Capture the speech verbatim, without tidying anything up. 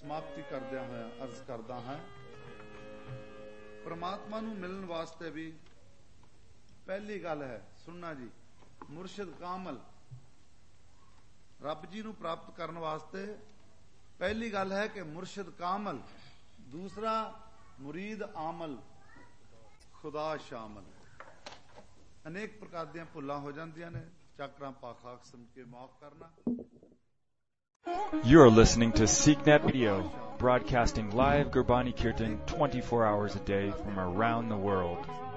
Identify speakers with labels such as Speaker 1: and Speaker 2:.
Speaker 1: ਸਮਾਪਤੀ ਕਰਦਿਆਂ ਹੋਇਆ ਅਰਜ਼ ਕਰਦਾ ਹਾਂ, ਪਰਮਾਤਮਾ ਨੂੰ ਮਿਲਣ ਵਾਸਤੇ ਵੀ ਪਹਿਲੀ ਗੱਲ ਹੈ ਸੁਣਨਾ ਜੀ, ਮੁਰਸ਼ਿਦ ਕਾਮਲ। ਰੱਬ ਜੀ ਨੂੰ ਪ੍ਰਾਪਤ ਕਰਨ ਵਾਸਤੇ ਪਹਿਲੀ ਗੱਲ ਹੈ ਕਿ ਮੁਰਸ਼ਿਦ ਕਾਮਲ, ਦੂਸਰਾ ਮੁਰੀਦ ਆਮਲ, ਖੁਦਾ ਸ਼ਾਮਲ। ਅਨੇਕ ਪ੍ਰਕਾਰ ਦੀਆਂ ਭੁੱਲਾਂ ਹੋ ਜਾਂਦੀਆਂ ਨੇ, ਚੱਕਰਾਂ ਪਾਖਾਕ ਸਮਝ ਕੇ ਮਾਫ ਕਰਨਾ।
Speaker 2: You are listening to SeekNet Radio, broadcasting live Gurbani Kirtan twenty-four hours a day from around the world.